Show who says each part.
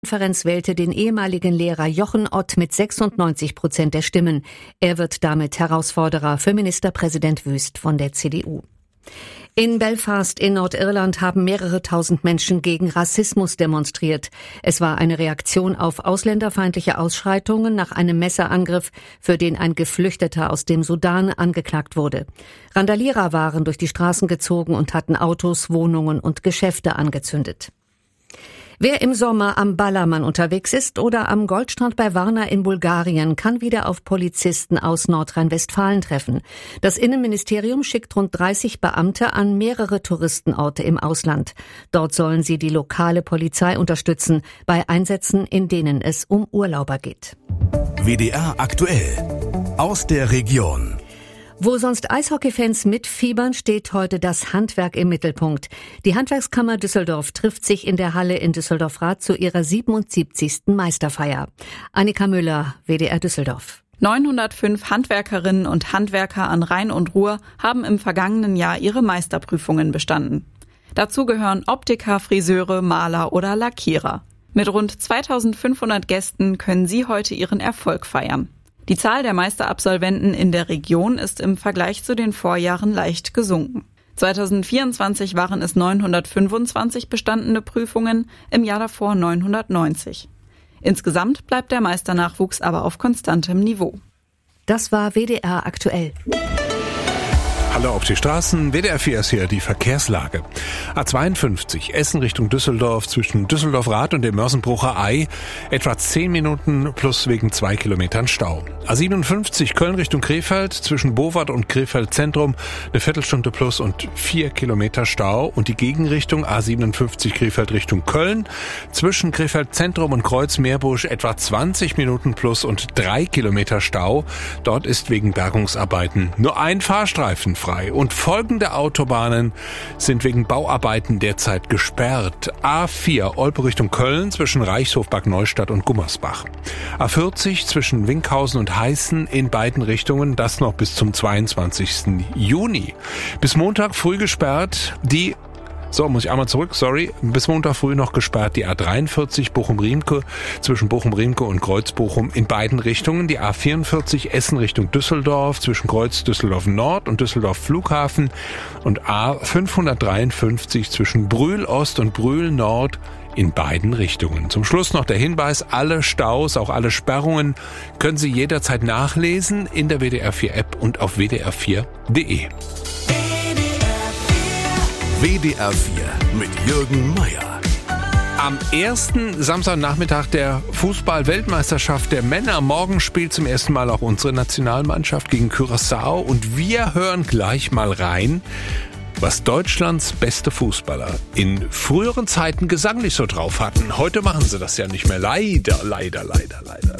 Speaker 1: Konferenz wählte den ehemaligen Lehrer Jochen Ott mit 96% der Stimmen. Er wird damit Herausforderer für Ministerpräsident Wüst von der CDU. In Belfast in Nordirland haben mehrere tausend Menschen gegen Rassismus demonstriert. Es war eine Reaktion auf ausländerfeindliche Ausschreitungen nach einem Messerangriff, für den ein Geflüchteter aus dem Sudan angeklagt wurde. Randalierer waren durch die Straßen gezogen und hatten Autos, Wohnungen und Geschäfte angezündet. Wer im Sommer am Ballermann unterwegs ist oder am Goldstrand bei Varna in Bulgarien, kann wieder auf Polizisten aus Nordrhein-Westfalen treffen. Das Innenministerium schickt rund 30 Beamte an mehrere Touristenorte im Ausland. Dort sollen sie die lokale Polizei unterstützen bei Einsätzen, in denen es um Urlauber geht.
Speaker 2: WDR aktuell aus der Region.
Speaker 1: Wo sonst Eishockeyfans mitfiebern, steht heute das Handwerk im Mittelpunkt. Die Handwerkskammer Düsseldorf trifft sich in der Halle in Düsseldorf-Rath zu ihrer 77. Meisterfeier. Annika Müller, WDR Düsseldorf.
Speaker 3: 905 Handwerkerinnen und Handwerker an Rhein und Ruhr haben im vergangenen Jahr ihre Meisterprüfungen bestanden. Dazu gehören Optiker, Friseure, Maler oder Lackierer. Mit rund 2500 Gästen können sie heute ihren Erfolg feiern. Die Zahl der Meisterabsolventen in der Region ist im Vergleich zu den Vorjahren leicht gesunken. 2024 waren es 925 bestandene Prüfungen, im Jahr davor 990. Insgesamt bleibt der Meisternachwuchs aber auf konstantem Niveau.
Speaker 1: Das war WDR aktuell.
Speaker 4: Hallo auf die Straßen, WDR 4 ist hier die Verkehrslage. A52 Essen Richtung Düsseldorf zwischen Düsseldorf-Rath und dem Mörsenbrucher Ei etwa 10 Minuten plus wegen 2 Kilometern Stau. A57 Köln Richtung Krefeld zwischen Bowart und Krefeld Zentrum eine Viertelstunde plus und 4 Kilometer Stau und die Gegenrichtung A57 Krefeld Richtung Köln zwischen Krefeld Zentrum und Kreuz-Meerbusch etwa 20 Minuten plus und 3 Kilometer Stau. Dort ist wegen Bergungsarbeiten nur ein Fahrstreifen frei. Und folgende Autobahnen sind wegen Bauarbeiten derzeit gesperrt. A4 Olpe Richtung Köln zwischen Reichshof, Bad Neustadt und Gummersbach. A40 zwischen Winkhausen und Heißen in beiden Richtungen, das noch bis zum 22. Juni. Bis Montag früh gesperrt bis Montag früh noch gesperrt die A43 Bochum-Riemke zwischen Bochum-Riemke und Kreuz-Bochum in beiden Richtungen, die A44 Essen Richtung Düsseldorf zwischen Kreuz Düsseldorf-Nord und Düsseldorf-Flughafen und A553 zwischen Brühl-Ost und Brühl-Nord in beiden Richtungen. Zum Schluss noch der Hinweis, alle Staus, auch alle Sperrungen können Sie jederzeit nachlesen in der WDR 4 App und auf wdr4.de.
Speaker 2: WDR 4 mit Jürgen Meier.
Speaker 4: Am ersten Samstagnachmittag der Fußball-Weltmeisterschaft der Männer. Morgen spielt zum ersten Mal auch unsere Nationalmannschaft gegen Curaçao. Und wir hören gleich mal rein, was Deutschlands beste Fußballer in früheren Zeiten gesanglich so drauf hatten. Heute machen sie das ja nicht mehr. Leider.